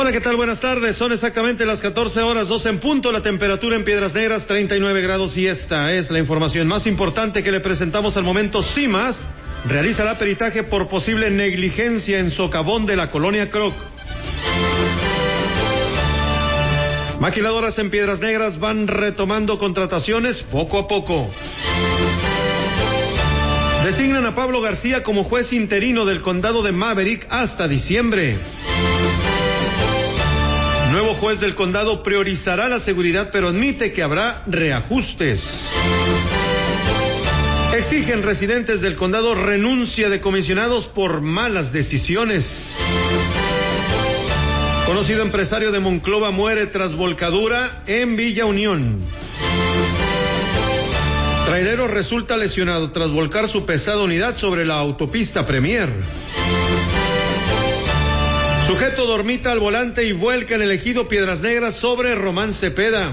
Hola, ¿qué tal? Buenas tardes. Son exactamente las 14:02 en punto. La temperatura en Piedras Negras, 39 grados. Y esta es la información más importante que le presentamos al momento. CIMAS realizará peritaje por posible negligencia en socavón de la colonia Croc. Maquiladoras en Piedras Negras van retomando contrataciones poco a poco. Designan a Pablo García como juez interino del condado de Maverick hasta diciembre. Nuevo juez del condado priorizará la seguridad, pero admite que habrá reajustes. Exigen residentes del condado renuncia de comisionados por malas decisiones. Conocido empresario de Monclova muere tras volcadura en Villa Unión. Trailero resulta lesionado tras volcar su pesada unidad sobre la autopista Premier. Sujeto dormita al volante y vuelca en el ejido Piedras Negras sobre Román Cepeda.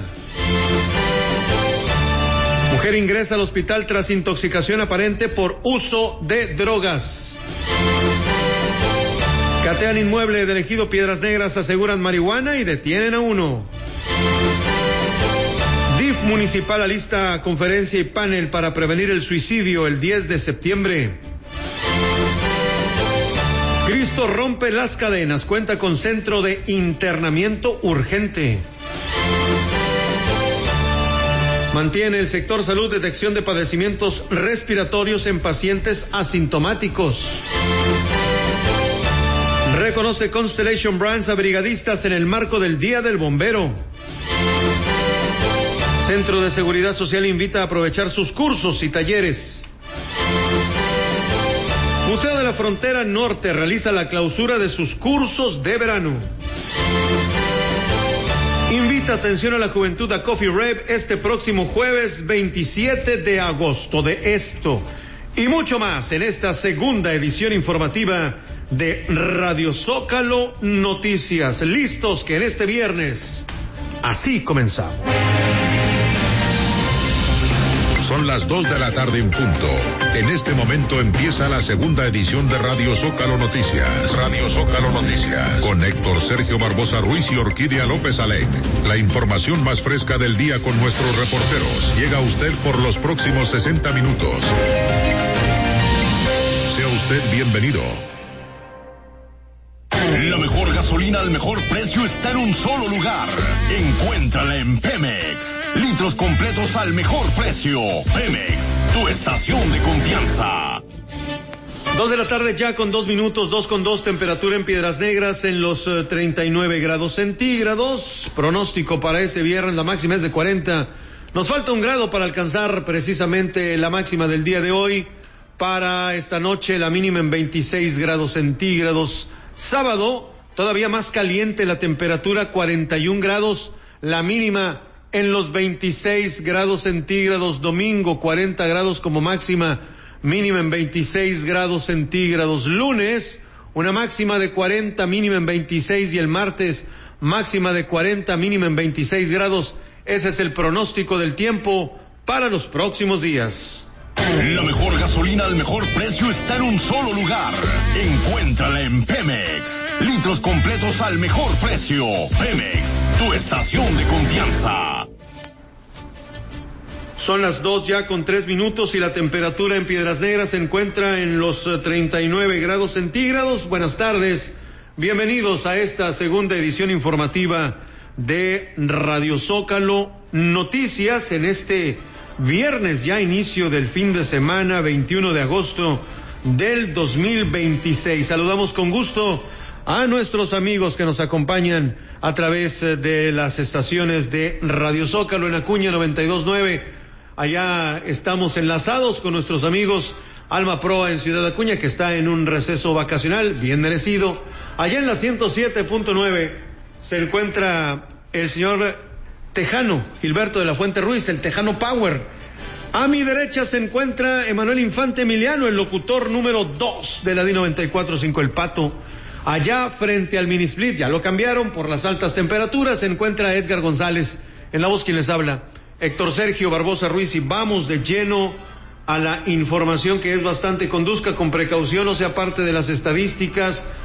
Mujer ingresa al hospital tras intoxicación aparente por uso de drogas. Catean inmueble del ejido Piedras Negras, aseguran marihuana y detienen a uno. DIF municipal alista conferencia y panel para prevenir el suicidio el 10 de septiembre. Cristo rompe las cadenas, cuenta con centro de internamiento urgente. Mantiene el sector salud detección de padecimientos respiratorios en pacientes asintomáticos. Reconoce Constellation Brands a brigadistas en el marco del Día del Bombero. Centro de Seguridad Social invita a aprovechar sus cursos y talleres. Museo de la Frontera Norte realiza la clausura de sus cursos de verano. Invita atención a la juventud a Coffee Rave este próximo jueves 27 de agosto. De esto y mucho más en esta segunda edición informativa de Radio Zócalo Noticias. Listos que en este viernes así comenzamos. Son las 2 de la tarde en punto. En este momento empieza la segunda edición de Radio Zócalo Noticias. Radio Zócalo Noticias. Con Héctor Sergio Barbosa Ruiz y Orquídea López Alec. La información más fresca del día con nuestros reporteros. Llega a usted por los próximos 60 minutos. Sea usted bienvenido. La mejor gasolina al mejor precio está en un solo lugar. Encuéntrala en Pemex. Litros completos al mejor precio. Pemex, tu estación de confianza. 2 de la tarde ya con 2 minutos, 2:02, temperatura en Piedras Negras en los 39 grados centígrados. Pronóstico para ese viernes, la máxima es de 40. Nos falta 1 grado para alcanzar precisamente la máxima del día de hoy. Para esta noche la mínima en 26 grados centígrados. Sábado, todavía más caliente la temperatura, 41 grados, la mínima en los 26 grados centígrados. Domingo, 40 grados como máxima, mínima en 26 grados centígrados. Lunes, una máxima de 40, mínima en 26, y el martes, máxima de 40, mínima en 26 grados. Ese es el pronóstico del tiempo para los próximos días. La mejor gasolina al mejor precio está en un solo lugar. Encuéntrala en Pemex. Litros completos al mejor precio. Pemex, tu estación de confianza. Son las 2 ya con 3 minutos y la temperatura en Piedras Negras se encuentra en los 39 grados centígrados. Buenas tardes. Bienvenidos a esta segunda edición informativa de Radio Zócalo Noticias en este viernes, ya inicio del fin de semana, 21 de agosto del 2026. Saludamos con gusto a nuestros amigos que nos acompañan a través de las estaciones de Radio Zócalo en Acuña 92.9. Allá estamos enlazados con nuestros amigos Alma Proa en Ciudad Acuña, que está en un receso vacacional bien merecido. Allá en la 107.9 se encuentra el señor Tejano Gilberto de la Fuente Ruiz, el Tejano Power. A mi derecha se encuentra Emanuel Infante Emiliano, el locutor número 2 de la D94.5 El Pato. Allá frente al mini split, ya lo cambiaron por las altas temperaturas, se encuentra Edgar González, en la voz quien les habla, Héctor Sergio Barbosa Ruiz, y vamos de lleno a la información que es bastante. Conduzca con precaución, o sea parte de las estadísticas.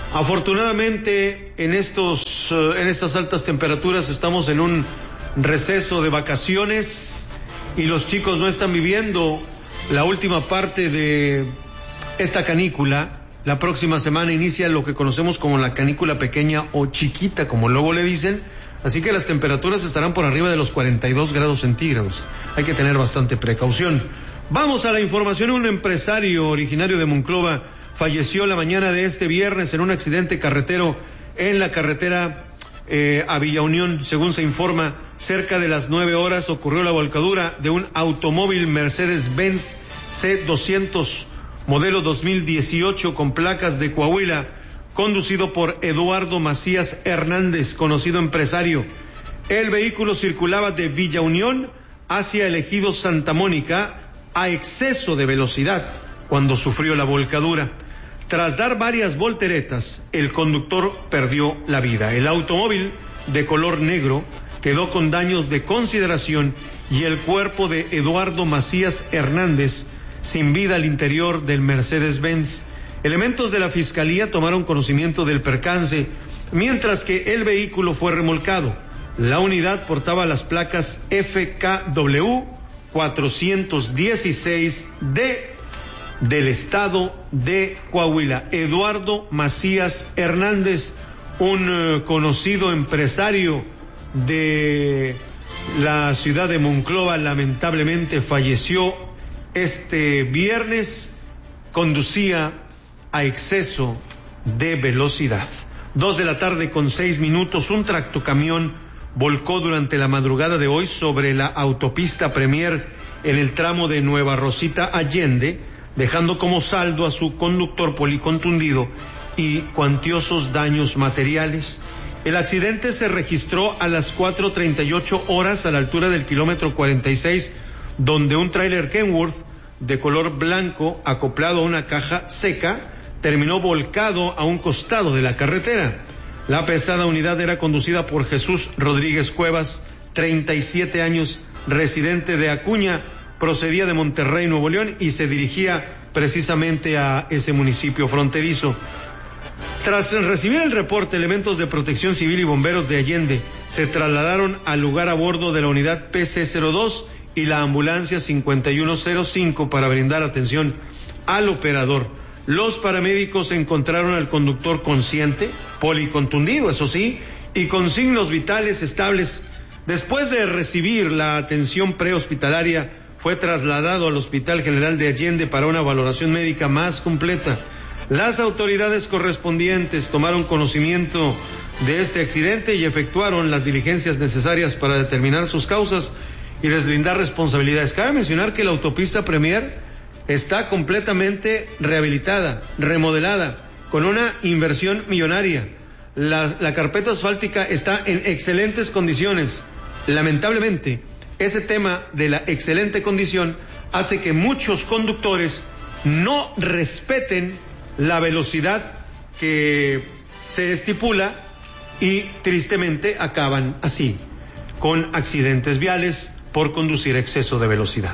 Afortunadamente, en estas altas temperaturas estamos en un receso de vacaciones y los chicos no están viviendo la última parte de esta canícula. La próxima semana inicia lo que conocemos como la canícula pequeña o chiquita, como luego le dicen. Así que las temperaturas estarán por arriba de los 42 grados centígrados. Hay que tener bastante precaución. Vamos a la información. Un empresario originario de Monclova falleció la mañana de este viernes en un accidente carretero en la carretera a Villa Unión. Según se informa, cerca de las 9 horas ocurrió la volcadura de un automóvil Mercedes-Benz C200 modelo 2018 con placas de Coahuila, conducido por Eduardo Macías Hernández, conocido empresario. El vehículo circulaba de Villa Unión hacia el ejido Santa Mónica a exceso de velocidad cuando sufrió la volcadura. Tras dar varias volteretas, el conductor perdió la vida. El automóvil de color negro quedó con daños de consideración y el cuerpo de Eduardo Macías Hernández sin vida al interior del Mercedes-Benz. Elementos de la Fiscalía tomaron conocimiento del percance, mientras que el vehículo fue remolcado. La unidad portaba las placas FKW 416D del estado de Coahuila. Eduardo Macías Hernández, un conocido empresario de la ciudad de Monclova, lamentablemente falleció este viernes. Conducía a exceso de velocidad. 2:06 p.m. Un tractocamión volcó durante la madrugada de hoy sobre la autopista Premier en el tramo de Nueva Rosita Allende, dejando como saldo a su conductor policontundido y cuantiosos daños materiales. El accidente se registró a las 4:38 horas a la altura del kilómetro 46, donde un tráiler Kenworth de color blanco acoplado a una caja seca terminó volcado a un costado de la carretera. La pesada unidad era conducida por Jesús Rodríguez Cuevas, 37 años, residente de Acuña, procedía de Monterrey, Nuevo León, y se dirigía precisamente a ese municipio fronterizo. Tras recibir el reporte, elementos de Protección Civil y bomberos de Allende se trasladaron al lugar a bordo de la unidad PC-02 y la ambulancia 5105 para brindar atención al operador. Los paramédicos encontraron al conductor consciente, policontundido, eso sí, y con signos vitales estables. Después de recibir la atención prehospitalaria, fue trasladado al Hospital General de Allende para una valoración médica más completa. Las autoridades correspondientes tomaron conocimiento de este accidente y efectuaron las diligencias necesarias para determinar sus causas y deslindar responsabilidades. Cabe mencionar que la autopista Premier está completamente rehabilitada, remodelada, con una inversión millonaria. La carpeta asfáltica está en excelentes condiciones. Lamentablemente, ese tema de la excelente condición hace que muchos conductores no respeten la velocidad que se estipula y tristemente acaban así, con accidentes viales por conducir a exceso de velocidad.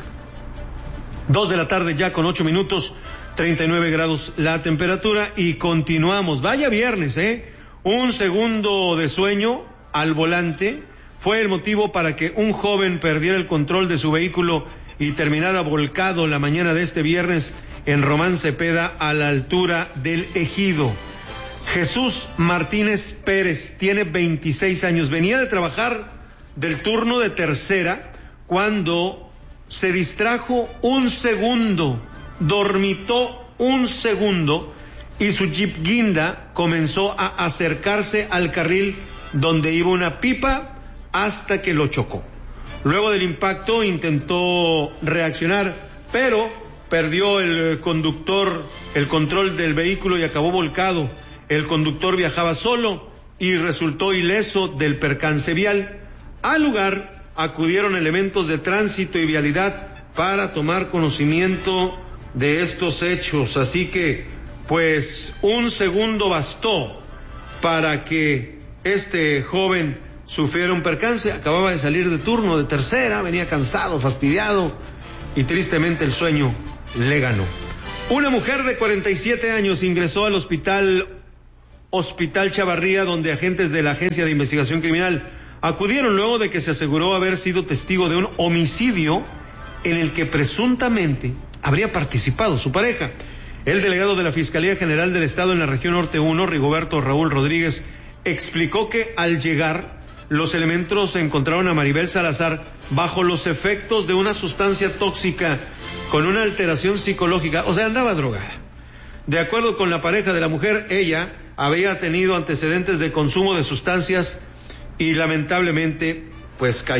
2:08 p.m, 39 grados la temperatura y continuamos. Vaya viernes, un segundo de sueño al volante fue el motivo para que un joven perdiera el control de su vehículo y terminara volcado la mañana de este viernes en Román Cepeda, a la altura del Ejido. Jesús Martínez Pérez tiene 26 años, venía de trabajar del turno de tercera cuando se distrajo un segundo, dormitó un segundo y su Jeep guinda comenzó a acercarse al carril donde iba una pipa hasta que lo chocó. Luego del impacto intentó reaccionar, pero perdió el conductor el control del vehículo y acabó volcado. El conductor viajaba solo y resultó ileso del percance vial. Al lugar acudieron elementos de tránsito y vialidad para tomar conocimiento de estos hechos. Así que, pues, un segundo bastó para que este joven sufriera un percance. Acababa de salir de turno de tercera, venía cansado, fastidiado y tristemente el sueño le ganó. Una mujer de 47 años ingresó al hospital Hospital Chavarría, donde agentes de la Agencia de Investigación Criminal acudieron luego de que se aseguró haber sido testigo de un homicidio en el que presuntamente habría participado su pareja. El delegado de la Fiscalía General del Estado en la región Norte 1, Rigoberto Raúl Rodríguez, explicó que al llegar los elementos encontraron a Maribel Salazar bajo los efectos de una sustancia tóxica con una alteración psicológica, o sea, andaba drogada. De acuerdo con la pareja de la mujer, ella había tenido antecedentes de consumo de sustancias y lamentablemente pues cayó